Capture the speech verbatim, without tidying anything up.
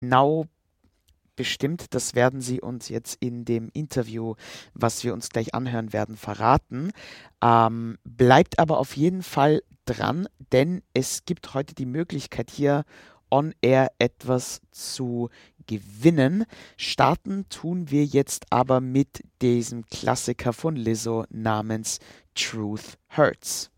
Genau bestimmt, das werden sie uns jetzt in dem Interview, was wir uns gleich anhören werden, verraten. Ähm, bleibt aber auf jeden Fall dran, denn es gibt heute die Möglichkeit, hier on air etwas zu gewinnen. Starten tun wir jetzt aber mit diesem Klassiker von Lizzo namens Truth Hurts.